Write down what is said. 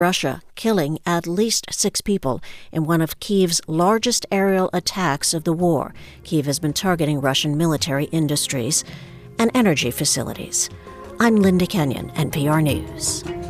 Russia, killing at least 6 people in one of Kyiv's largest aerial attacks of the war. Kyiv has been targeting Russian military industries and energy facilities. I'm Linda Kenyon, NPR News.